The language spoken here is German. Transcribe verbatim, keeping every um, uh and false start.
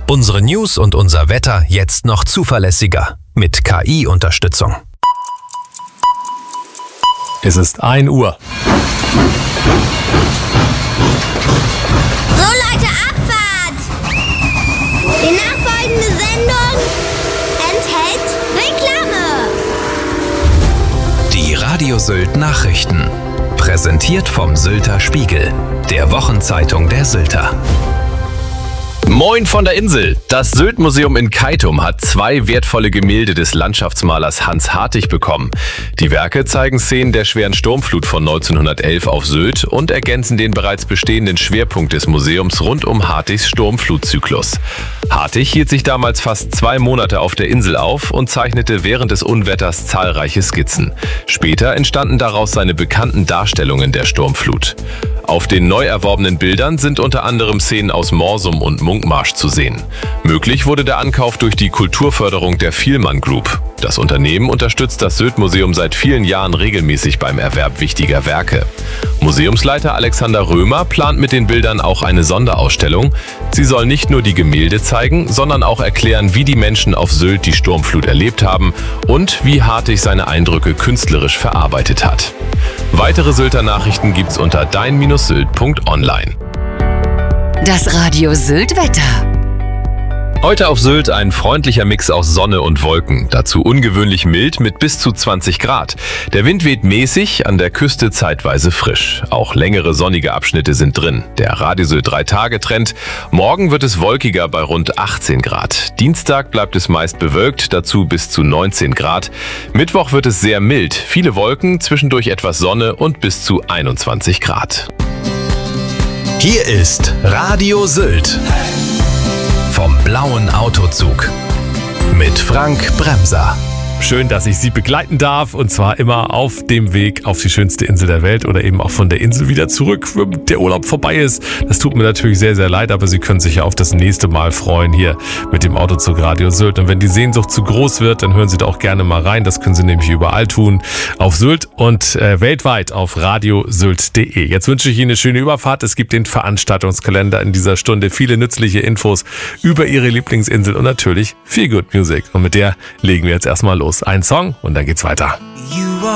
Unsere News und unser Wetter jetzt noch zuverlässiger mit K I-Unterstützung. Es ist ein Uhr. So Leute, Abfahrt! Die nachfolgende Sendung enthält Reklame. Die Radio Sylt Nachrichten. Präsentiert vom Sylter Spiegel, der Wochenzeitung der Sylter. Moin von der Insel. Das Sylt-Museum in Keitum hat zwei wertvolle Gemälde des Landschaftsmalers Hans Hartig bekommen. Die Werke zeigen Szenen der schweren Sturmflut von neunzehnhundertelf auf Sylt und ergänzen den bereits bestehenden Schwerpunkt des Museums rund um Hartigs Sturmflutzyklus. Hartig hielt sich damals fast zwei Monate auf der Insel auf und zeichnete während des Unwetters zahlreiche Skizzen. Später entstanden daraus seine bekannten Darstellungen der Sturmflut. Auf den neu erworbenen Bildern sind unter anderem Szenen aus Morsum und Munkmarsch zu sehen. Möglich wurde der Ankauf durch die Kulturförderung der Vielmann Group. Das Unternehmen unterstützt das Sylt-Museum seit vielen Jahren regelmäßig beim Erwerb wichtiger Werke. Museumsleiter Alexander Römer plant mit den Bildern auch eine Sonderausstellung. Sie soll nicht nur die Gemälde zeigen, sondern auch erklären, wie die Menschen auf Sylt die Sturmflut erlebt haben und wie Hartig seine Eindrücke künstlerisch verarbeitet hat. Weitere Sylter Nachrichten gibt's unter dein Bindestrich sylt Punkt online. Das Radio Sylt Wetter. Heute auf Sylt ein freundlicher Mix aus Sonne und Wolken, dazu ungewöhnlich mild mit bis zu zwanzig Grad. Der Wind weht mäßig, an der Küste zeitweise frisch. Auch längere sonnige Abschnitte sind drin. Der Radio Sylt drei Tage Trend. Morgen wird es wolkiger bei rund achtzehn Grad. Dienstag bleibt es meist bewölkt, dazu bis zu neunzehn Grad. Mittwoch wird es sehr mild, viele Wolken, zwischendurch etwas Sonne und bis zu einundzwanzig Grad. Hier ist Radio Sylt. Vom blauen Autozug mit Frank Bremser. Schön, dass ich Sie begleiten darf und zwar immer auf dem Weg auf die schönste Insel der Welt oder eben auch von der Insel wieder zurück, wenn der Urlaub vorbei ist. Das tut mir natürlich sehr, sehr leid, aber Sie können sich ja auf das nächste Mal freuen hier mit dem Autozug Radio Sylt. Und wenn die Sehnsucht zu groß wird, dann hören Sie da auch gerne mal rein. Das können Sie nämlich überall tun, auf Sylt und äh, weltweit auf radio sylt punkt de. Jetzt wünsche ich Ihnen eine schöne Überfahrt. Es gibt den Veranstaltungskalender in dieser Stunde, viele nützliche Infos über Ihre Lieblingsinsel und natürlich viel Good Music. Und mit der legen wir jetzt erstmal los. Ein Song und dann geht's weiter.